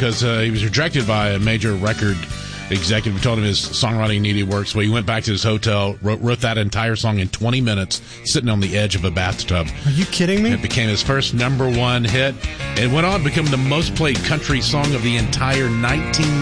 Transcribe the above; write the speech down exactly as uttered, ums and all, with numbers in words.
because uh, he was rejected by a major record executive who told him his songwriting needed work. So he went back to his hotel, wrote, wrote that entire song in twenty minutes, sitting on the edge of a bathtub. Are you kidding me? It became his first number one hit. It went on to become the most played country song of the entire nineteen